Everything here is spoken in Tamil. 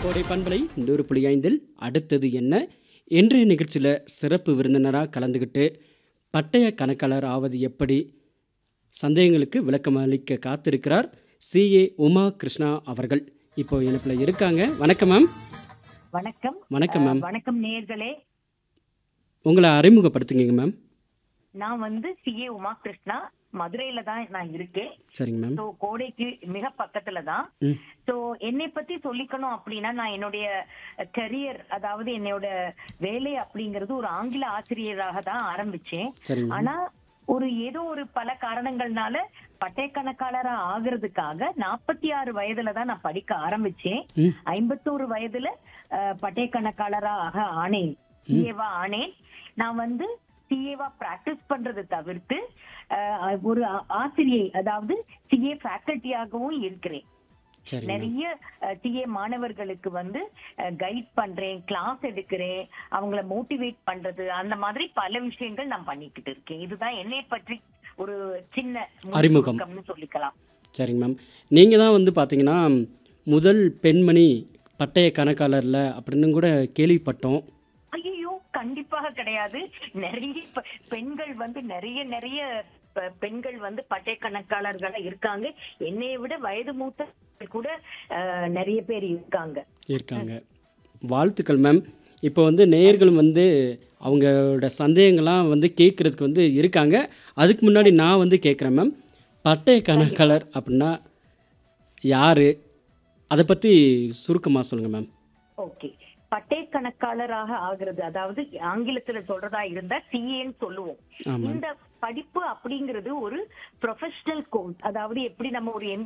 கோடை பண்பலை 100.5 அடுத்தது என்ன இன்றைய நிகழ்ச்சியில் சிறப்பு விருந்தினராக கலந்துக்கிட்டு பட்டய கணக்காளர் ஆவது எப்படி சந்தேகங்களுக்கு விளக்கம் அளிக்க காத்திருக்கிறார் CA உமா கிருஷ்ணா அவர்கள். இப்போ இணைப்பில் இருக்காங்க. வணக்கம் மேம். வணக்கம். வணக்கம் மேம். வணக்கம் நேயர்களே. உங்களை அறிமுகப்படுத்துங்க மேம். நான் CA உமா கிருஷ்ணா, மதுரையில தான் நான் இருக்கேன். சரிங்க மேம். ஸோ கோடைக்கு மிக பக்கத்துல தான். ஸோ என்னை பத்தி சொல்லிக்கணும் அப்படின்னா, நான் என்னுடைய கரியர், அதாவது என்னோட வேலை அப்படிங்கிறது ஒரு ஆங்கில ஆசிரியராக தான் ஆரம்பிச்சேன். சரிங்க மேம். ஆனா ஏதோ ஒரு பல காரணங்கள்னால பட்டய கணக்காளரா ஆகுறதுக்காக 46 வயதுல தான் நான் படிக்க ஆரம்பிச்சேன். 51 வயதுல பட்டய கணக்காளராக ஆனேன், சிஏவா ஆனேன். நான் சிஏவா பிராக்டிஸ் பண்றதை தவிர்த்து ஒரு ஆசிரியை, அதாவது சிஏ ஃபேக்கல்ட்டியாகவும் இருக்கிறேன். நிறைய டிஏ மாணவர்களுக்கு கைட் பண்றேன், கிளாஸ் எடுக்கிறேன், அவங்கள மோட்டிவேட் பண்றது, அந்த மாதிரி பல விஷயங்கள் நான் பண்ணிக்கிட்டு இருக்கேன். இதுதான் என்னை பற்றி ஒரு சின்ன அறிமுகம்னு சொல்லிக்கலாம். சரிங்க மேம். நீங்கள் தான் பார்த்தீங்கன்னா முதல் பெண்மணி பட்டய கணக்காளர்ல அப்படின்னு கூட கேள்விப்பட்டோம். ஐயோ, கண்டிப்பாக கிடையாது. நிறைய பெண்கள் நிறைய நிறைய பெண்கள் பட்டய கணக்காளர்களா இருக்காங்க. என்னைய விட வயது மூத்த கூட நிறைய பேர் இருக்காங்க. வாழ்த்துக்கள் மேம். இப்போ நேயர்களும் அவங்களோட சந்தேகங்கள்லாம் கேட்கறதுக்கு இருக்காங்க. அதுக்கு முன்னாடி நான் கேட்குறேன் மேம். பட்டய கணக்காளர் அப்படின்னா யாரு, அதை பற்றி சுருக்கமாக சொல்லுங்க மேம். ஓகே. பட்டய கணக்காளராக ஆகிறது, அதாவது ஆங்கிலத்துல சொல்றதா இருந்தா சிஏன்னு சொல்லுவோம். இந்த படிப்பு அப்படிங்கிறது ஒரு ப்ரொஃபஷனல் கோர்ஸ். அதாவது எப்படி நம்ம ஒரு